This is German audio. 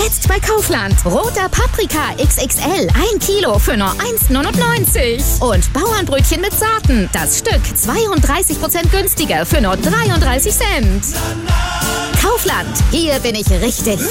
Jetzt bei Kaufland. Roter Paprika XXL. 1 Kilo für nur 1,99. Und Bauernbrötchen mit Saaten. Das Stück 32% günstiger für nur 33 Cent. Kaufland. Hier bin ich richtig.